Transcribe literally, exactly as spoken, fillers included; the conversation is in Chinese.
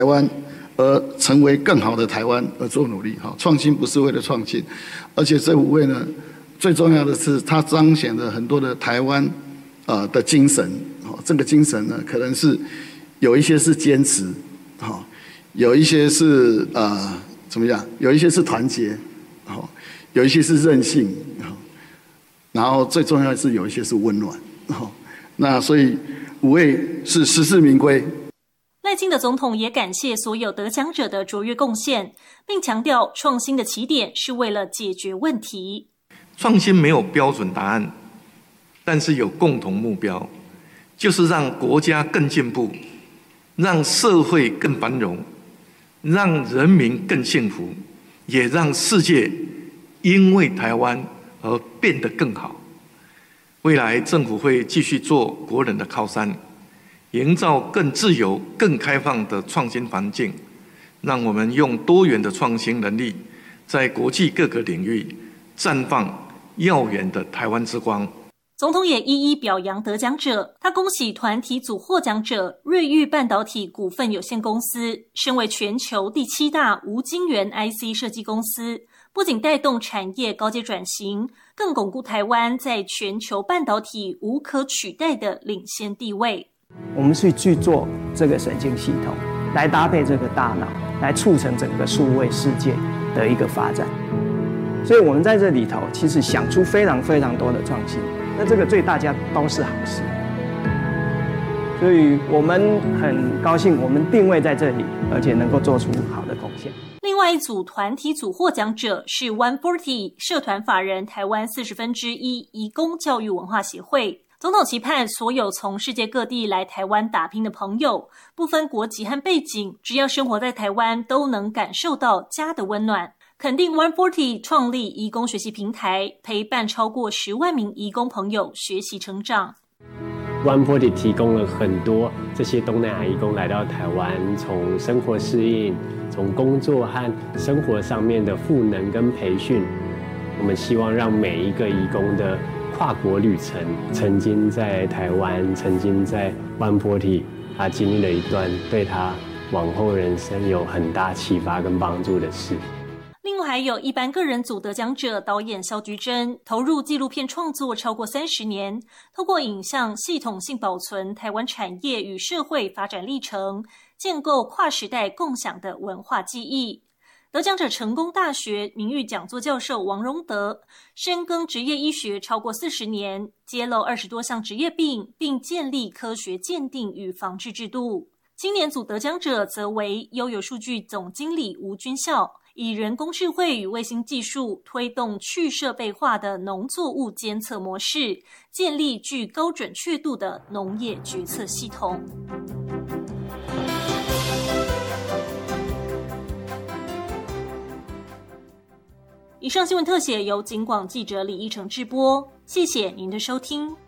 台湾而成为更好的台湾而做努力。创新不是为了创新，而且这五位呢，最重要的是它彰显了很多的台湾呃的精神。这个精神呢，可能是有一些是坚持，有一些是呃怎么样？有一些是团结，有一些是韧性，然后最重要的是有一些是温暖。那所以五位是实至名归。 赖清德总统也感谢所有得奖者的卓越贡献，并强调创新的起点是为了解决问题。 创新没有标准答案，但是有共同目标，就是让国家更进步，让社会更繁荣，让人民更幸福，也让世界因为台湾而变得更好。未来政府会继续做国人的靠山，营造更自由、更开放的创新环境，让我们用多元的创新能力，在国际各个领域绽放耀眼的台湾之光。 总统也一一表扬得奖者，他恭喜团体组获奖者瑞昱半导体股份有限公司，身为全球第七大无晶圆 I C 设计公司，不仅带动产业高阶转型，更巩固台湾在全球半导体无可取代的领先地位。 我们是去做这个神经系统，来搭配这个大脑，来促成整个数位世界的一个发展。所以我们在这里头其实想出非常非常多的创新，那这个对大家都是好事。所以我们很高兴我们定位在这里，而且能够做出好的贡献。 另外一组团体组获奖者是 一百四十社团法人台湾四十分之一移工教育文化协会。总统期盼所有从世界各地来台湾打拼的朋友，不分国籍和背景，只要生活在台湾，都能感受到家的温暖。肯定一百四十创立移工学习平台，陪伴超过十万名移工朋友学习成长。 一百四十提供了很多这些东南亚移工来到台湾，从生活适应，从工作和生活上面的赋能跟培训，我们希望让每一个移工的跨国旅程，曾经在台湾，曾经在一百四十，他经历了一段对他往后人生有很大启发跟帮助的事。 另外还有一般个人组得奖者导演萧菊珍，投入纪录片创作超过三十年，透过影像系统性保存台湾产业与社会发展历程，建构跨时代共享的文化记忆。得奖者成功大学名誉讲座教授王荣德，深耕职业医学超过四十年，揭露二十多项职业病，并建立科学鉴定与防治制度。今年组得奖者则为悠游数据总经理吴君孝，以人工智慧与卫星技术推动去设备化的农作物监测模式，建立具高准确度的农业决策系统。以上新闻特写由警广记者李义成制播，谢谢您的收听。